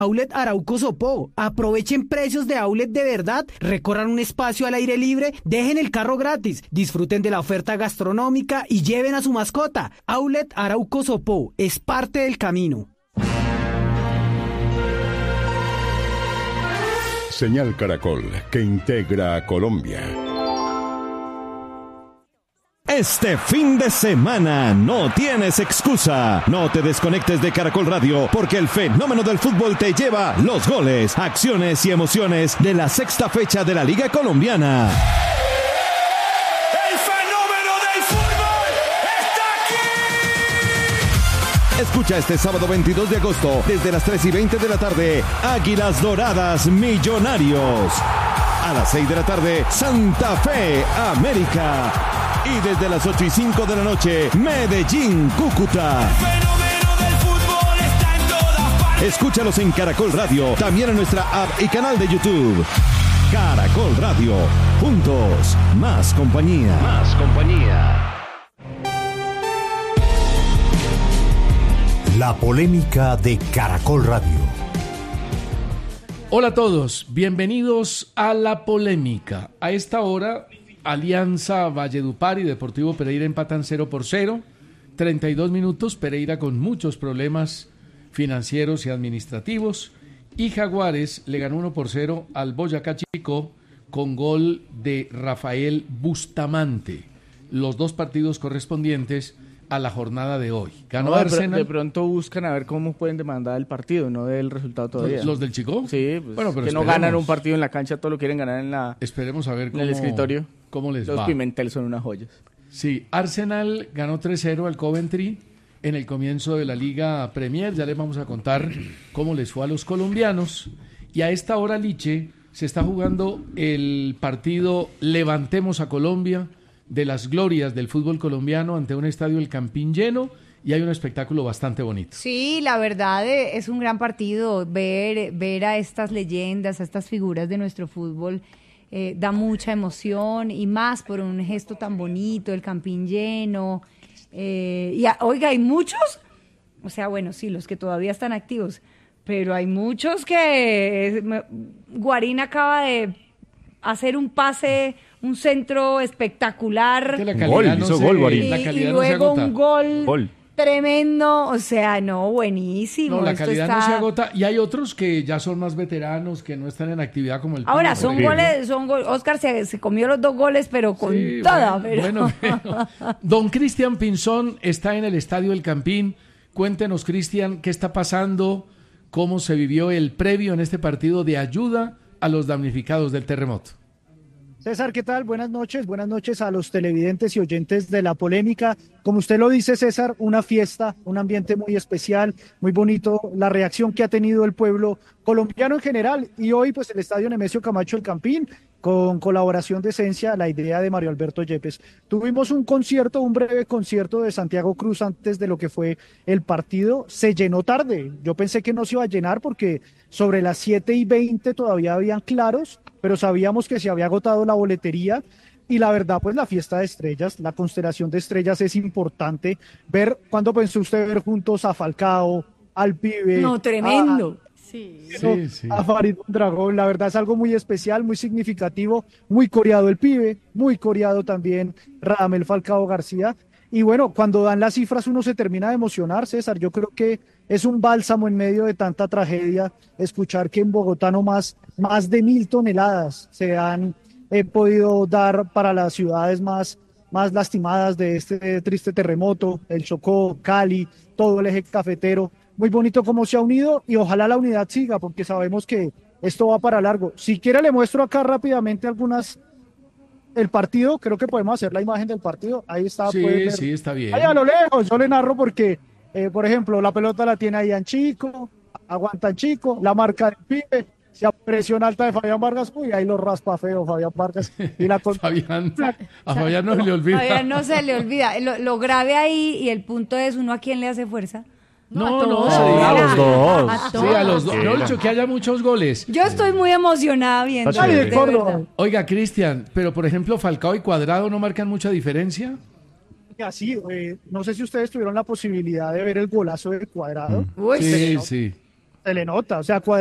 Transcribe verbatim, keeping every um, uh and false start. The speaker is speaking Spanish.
Outlet Arauco Sopó. Aprovechen precios de outlet de verdad, recorran un espacio al aire libre, dejen el carro gratis, disfruten de la oferta gastronómica y lleven a su mascota. Outlet Arauco Sopó es parte del camino. Señal Caracol, que integra a Colombia. Este fin de semana no tienes excusa. No te desconectes de Caracol Radio porque el fenómeno del fútbol te lleva los goles, acciones y emociones de la sexta fecha de la Liga Colombiana. ¡El fenómeno del fútbol está aquí! Escucha este sábado veintidós de agosto desde las tres y veinte de la tarde Águilas Doradas Millonarios. A las seis de la tarde Santa Fe América. Y desde las ocho y cinco de la noche, Medellín, Cúcuta. El fenómeno del fútbol está en todas partes. Escúchalos en Caracol Radio, también en nuestra app y canal de YouTube. Caracol Radio, juntos, más compañía. Más compañía. La polémica de Caracol Radio. Hola a todos, bienvenidos a La Polémica. A esta hora, Alianza Valledupar y Deportivo Pereira empatan cero por cero, treinta y dos minutos, Pereira con muchos problemas financieros y administrativos, y Jaguares le ganó uno por cero al Boyacá Chico con gol de Rafael Bustamante, los dos partidos correspondientes a la jornada de hoy. Ganó no, de, Arsenal. De pronto buscan a ver cómo pueden demandar el partido, no del resultado todavía. ¿Los, los del Chico? Sí, pues, bueno, pero que no ganan un partido en la cancha, todo lo quieren ganar en la esperemos a ver cómo, en el escritorio. ¿Cómo les Los va? Los Pimentel son unas joyas. Sí, Arsenal ganó tres cero al Coventry en el comienzo de la Liga Premier. Ya les vamos a contar cómo les fue a los colombianos. Y a esta hora, Liche, se está jugando el partido Levantemos a Colombia, de las glorias del fútbol colombiano, ante un estadio El Campín lleno, y hay un espectáculo bastante bonito. Sí, la verdad eh, es un gran partido. Ver, ver a estas leyendas, a estas figuras de nuestro fútbol, eh, da mucha emoción, y más por un gesto tan bonito, el Campín lleno. Eh, y a, oiga, hay muchos, o sea, bueno, sí, los que todavía están activos, pero hay muchos que... Me, Guarín acaba de hacer un pase, un centro espectacular. Que la calidad gol, no hizo se, gol, Guarín. Y, la calidad y no se luego agota. un gol, Gol. tremendo, o sea, no, buenísimo. No, la Esto calidad está... no se agota, y hay otros que ya son más veteranos, que no están en actividad como el Ahora, Pino, son por ejemplo. goles, son goles. Oscar se, se comió los dos goles, pero con Sí, toda. bueno, pero... bueno, bueno. Don Cristian Pinzón está en el Estadio El Campín. Cuéntenos, Cristian, qué está pasando, cómo se vivió el previo en este partido de ayuda a los damnificados del terremoto. César, ¿qué tal? Buenas noches, buenas noches a los televidentes y oyentes de La Polémica. Como usted lo dice, César, una fiesta, un ambiente muy especial, muy bonito, la reacción que ha tenido el pueblo colombiano en general, y hoy pues el Estadio Nemesio Camacho El Campín, con colaboración de Esencia, la idea de Mario Alberto Yepes. Tuvimos un concierto, un breve concierto de Santiago Cruz antes de lo que fue el partido. Se llenó tarde, yo pensé que no se iba a llenar porque sobre las siete y veinte todavía habían claros, pero sabíamos que se había agotado la boletería, y la verdad, pues la fiesta de estrellas, la constelación de estrellas es importante. Ver, ¿cuándo pensó usted ver juntos a Falcao, al Pibe? No, tremendo. A, sí. Sí, sí. a Farid Mondragón? La verdad es algo muy especial, muy significativo, muy coreado el Pibe, muy coreado también Radamel Falcao García. Y bueno, cuando dan las cifras uno se termina de emocionar, César. Yo creo que es un bálsamo en medio de tanta tragedia escuchar que en Bogotá no más, más de mil toneladas se han eh, podido dar para las ciudades más, más lastimadas de este triste terremoto, el Chocó, Cali, todo el eje cafetero. Muy bonito cómo se ha unido, y ojalá la unidad siga, porque sabemos que esto va para largo. Si quiere le muestro acá rápidamente algunas... El partido, creo que podemos hacer la imagen del partido. Ahí está. Sí, ver. sí, está bien. Ahí a lo lejos, yo le narro porque, eh, por ejemplo, la pelota la tiene ahí en Chico, aguantan Chico, la marca del Pibe, se presión alta de Fabián Vargas, uy, ahí lo raspa feo Fabián Vargas. Y la con... Fabián, a Fabián no se le olvida. Fabián no se le olvida. Lo, lo grave ahí, y el punto es, uno a quién le hace fuerza. No, no, todos. se diga a los dos. A Sí, todos. a los dos. No, dicho que haya muchos goles. Yo estoy muy emocionada viendo. Ay, de de Córdoba. verdad. Oiga, Cristian, pero por ejemplo, Falcao y Cuadrado no marcan mucha diferencia. Así, eh, no sé si ustedes tuvieron la posibilidad de ver el golazo de Cuadrado. Uy, Sí, ¿no? sí. Se le nota, o sea,